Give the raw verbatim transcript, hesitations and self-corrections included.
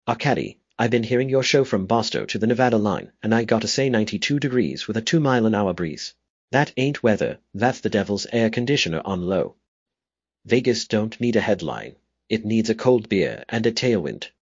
Arcady, I've been hearing your show from Barstow to the Nevada line, and I gotta say ninety-two degrees with a two mile an hour breeze. That ain't weather, that's the devil's air conditioner on low. Vegas don't need a headline. It needs a cold beer and a tailwind.